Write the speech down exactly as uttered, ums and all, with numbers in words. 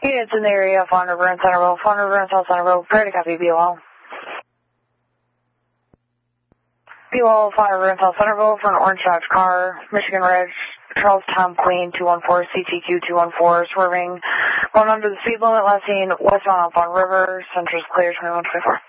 Units in the area, Fawn River and Centerville, Fawn River and South Centerville, prepare to copy B O L. B O L, Fawn River and South Centerville for an orange Dodge car, Michigan Reg, Charles Tom Queen, two one four, C T Q two one four, swerving, going under the speed limit, last seen westbound on Fawn River, Center's clear, twenty-one twenty-four.